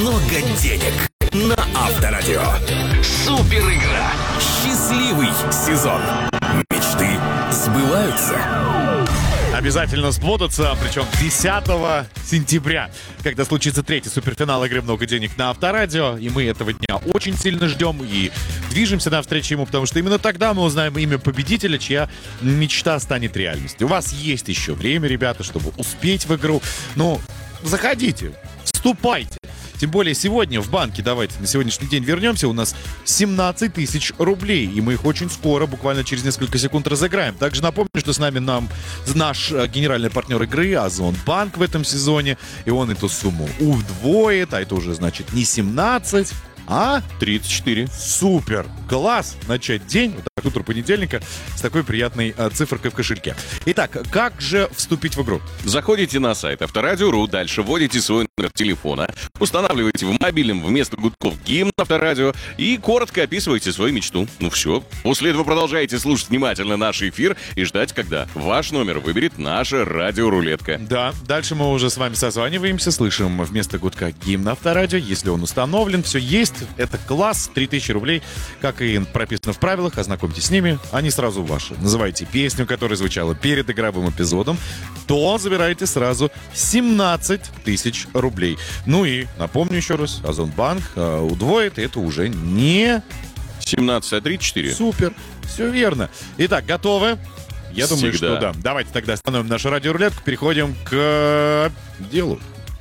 много денег на Авторадио. Супер игра. Счастливый сезон. Мечты сбываются. Обязательно сбудутся, причем 10 сентября, когда случится третий суперфинал игры «Много денег» на Авторадио. И мы этого дня очень сильно ждем и движемся навстречу ему, потому что именно тогда мы узнаем имя победителя, чья мечта станет реальностью. У вас есть еще время, ребята, чтобы успеть в игру. Ну, заходите, вступайте. Тем более сегодня в банке, давайте на сегодняшний день вернемся, у нас 17 тысяч рублей. И мы их очень скоро, буквально через несколько секунд, разыграем. Также напомню, что с нами наш генеральный партнер игры Озонбанк в этом сезоне. И он эту сумму удвоит, а это уже значит не 17, а 34. Супер! Класс! Начать день, вот так, утро понедельника, с такой приятной циферкой в кошельке. Итак, как же вступить в игру? Заходите на сайт Авторадио.ру, дальше вводите свой номер телефона, устанавливаете в мобильном вместо гудков гимн Авторадио и коротко описываете свою мечту. Ну все. После этого продолжаете слушать внимательно наш эфир и ждать, когда ваш номер выберет наша радиорулетка. Да, дальше мы уже с вами созваниваемся, слышим вместо гудка гимн Авторадио, если он установлен, все есть. Это класс, 3000 рублей, как и прописано в правилах, ознакомьтесь с ними, они сразу ваши. Называйте песню, которая звучала перед игровым эпизодом, то забираете сразу 17 тысяч рублей. Ну и, напомню еще раз, Озонбанк удвоит, это уже не... 17, а 34. Супер, все верно. Итак, готовы? Я думаю, Всегда. что да. Давайте тогда остановим нашу радиорулетку, переходим к делу.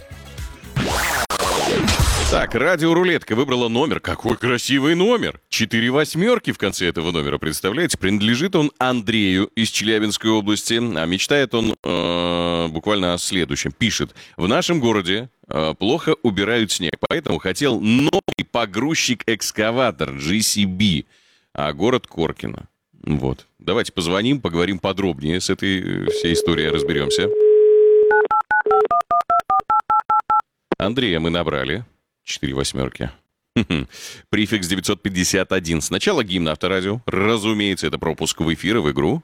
Так, радиорулетка выбрала номер. Какой красивый номер! 4 восьмерки в конце этого номера, представляете? Принадлежит он Андрею из Челябинской области, а мечтает он буквально о следующем. Пишет: в нашем городе плохо убирают снег, поэтому хотел новый погрузчик-экскаватор JCB, а город Коркино. Вот. Давайте позвоним, поговорим подробнее с этой всей историей, разберемся. Андрея мы набрали. 4 восьмерки. Префикс 951. Сначала гимн Авторадио. Разумеется, это пропуск в эфир и в игру.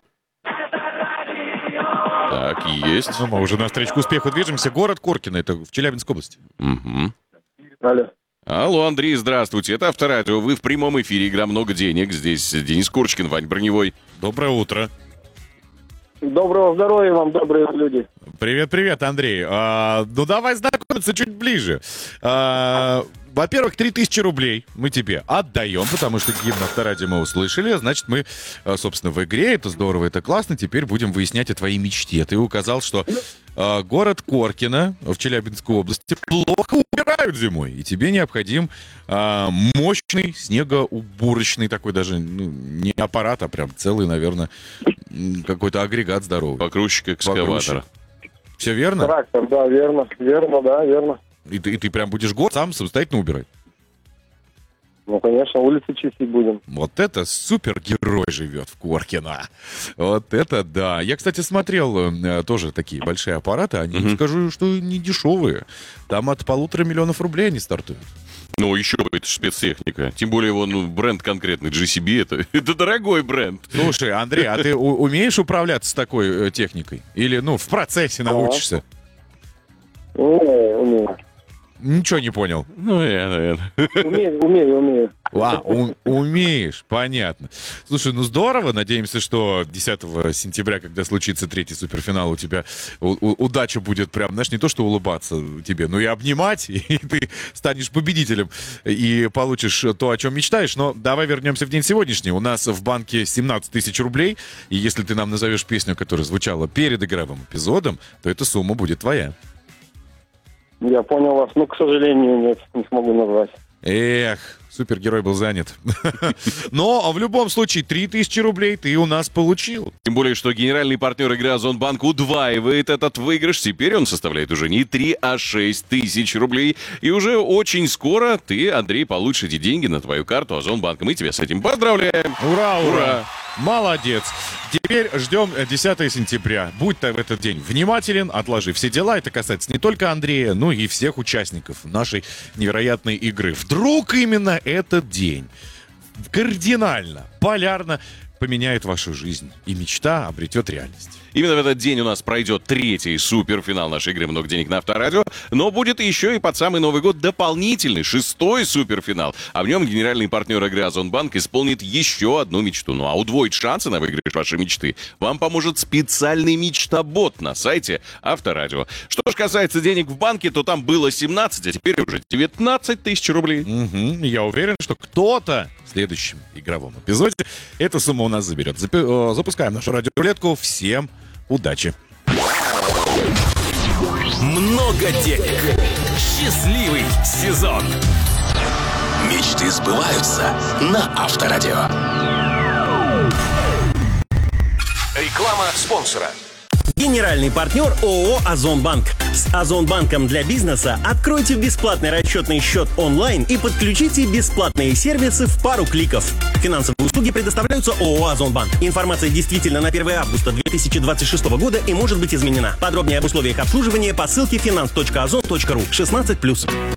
Так, есть. Ну, мы уже навстречу к успеху движемся. Город Коркино, это в Челябинской области. Угу. Алло. Алло, Андрей, здравствуйте. Это Авторадио. Вы в прямом эфире. Игра «Много денег». Здесь Денис Курочкин, Вань Броневой. Доброе утро. Доброго здоровья вам, добрые люди. Привет, Андрей. Ну, давай знакомиться чуть ближе. Во-первых, 3000 рублей мы тебе отдаем, потому что гимн Авторадио мы услышали. Значит, мы, собственно, в игре. Это здорово, это классно. Теперь будем выяснять о твоей мечте. Ты указал, что город Коркино в Челябинской области плохо убирают зимой. И тебе необходим мощный снегоуборочный такой даже, ну, не аппарат, а прям целый, наверное, какой-то агрегат здоровый. Погрузчик-экскаватор. Все верно? Трактор, да, верно, верно. И ты прям будешь год сам самостоятельно убирать? Ну, конечно, улицы чистить будем. Вот это супергерой живет в Коркино. Вот это да. Я, кстати, смотрел тоже такие большие аппараты. Они, скажу, что не дешевые. Там от 1,5 миллиона рублей они стартуют. Ну, еще бы, это же спецтехника. Тем более, его бренд конкретный, JCB, это дорогой бренд. Слушай, Андрей, а ты умеешь управляться с такой техникой? Или, в процессе научишься? Умею. Ничего не понял. Ну, я, наверное. Умею. Умеешь, понятно. Слушай, здорово. Надеемся, что 10 сентября, когда случится третий суперфинал, у тебя удача будет прям, знаешь, не то, что улыбаться тебе, но и обнимать, и ты станешь победителем и получишь то, о чем мечтаешь. Но давай вернемся в день сегодняшний. У нас в банке 17 тысяч рублей, и если ты нам назовешь песню, которая звучала перед игровым эпизодом, то эта сумма будет твоя. Я понял вас. К сожалению, нет, не смогу назвать. Эх, супергерой был занят. Но в любом случае 3000 рублей ты у нас получил. Тем более, что генеральный партнер игры Озонбанк удваивает этот выигрыш. Теперь он составляет уже не 3, а 6 тысяч рублей. И уже очень скоро ты, Андрей, получишь эти деньги на твою карту Озонбанка. Мы тебя с этим поздравляем. Ура! Молодец. Теперь ждем 10 сентября. Будь ты в этот день внимателен, отложи все дела. Это касается не только Андрея, но и всех участников нашей невероятной игры. Вдруг именно этот день кардинально, полярно поменяет вашу жизнь, и мечта обретет реальность. Именно в этот день у нас пройдет третий суперфинал нашей игры «Много денег» на Авторадио, но будет еще и под самый Новый год дополнительный, 6-й суперфинал. А в нем генеральный партнер игры «Озонбанк» исполнит еще одну мечту. Ну а удвоить шансы на выигрыш вашей мечты вам поможет специальный мечтобот на сайте Авторадио. Что ж касается денег в банке, то там было 17, а теперь уже 19 тысяч рублей. Я уверен, что кто-то в следующем игровом эпизоде эту сумму у нас заберет. Запускаем нашу радиорулетку. Всем удачи! Много денег. Счастливый сезон. Мечты сбываются на Авторадио. Реклама спонсора. Генеральный партнер ООО «Озонбанк». С Озонбанком для бизнеса откройте бесплатный расчетный счет онлайн и подключите бесплатные сервисы в пару кликов. Финансовые услуги предоставляются ООО «Озонбанк». Информация действительно на 1 августа 2026 года и может быть изменена. Подробнее об условиях обслуживания по ссылке finance.ozon.ru 16+.